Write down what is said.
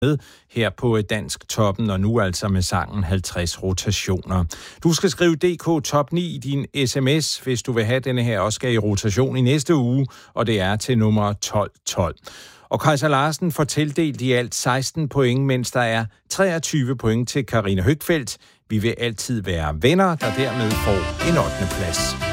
med her på Dansk Toppen, og nu altså med sangen 50 rotationer. Du skal skrive DK Top 9 i din sms, hvis du vil have denne her også skal i rotation i næste uge, og det er til nummer 1212. Og Kajsa Larsen får tildelt i alt 16 point, mens der er 23 point til Karina Høgfeldt. Vi vil altid være venner, der dermed får en 8. plads.